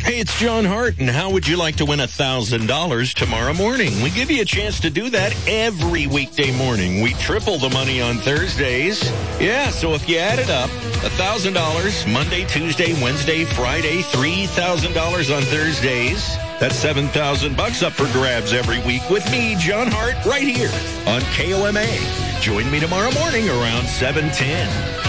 Hey, it's John Hart, and how would you like to win $1,000 tomorrow morning? We give you a chance to do that every weekday morning. We triple the money on Thursdays. Yeah, so if you add it up, $1,000 Monday, Tuesday, Wednesday, Friday, $3,000 on Thursdays. That's $7,000 up for grabs every week with me, John Hart, right here on KOMA. Join me tomorrow morning around 7:10.